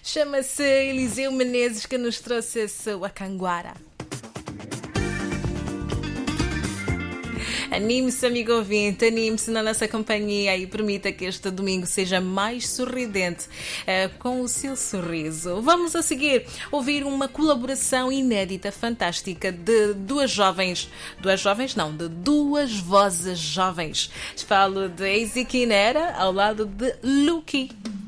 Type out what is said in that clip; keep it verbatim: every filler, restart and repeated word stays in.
Chama-se Eliseu Menezes, que nos trouxe esse Wakanguara. Anime-se, amigo ouvinte, anime-se na nossa companhia e permita que este domingo seja mais sorridente uh, com o seu sorriso. Vamos a seguir ouvir uma colaboração inédita, fantástica, de duas jovens, duas jovens não, de duas vozes jovens. Falo de Easy Kinera ao lado de Lucky.